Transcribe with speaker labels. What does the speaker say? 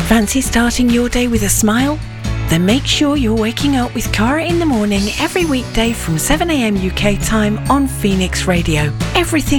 Speaker 1: Fancy starting your day with a smile? Then make sure you're waking up with Cara in the morning every weekday from 7 a.m. UK time on Phoenix Radio. Everything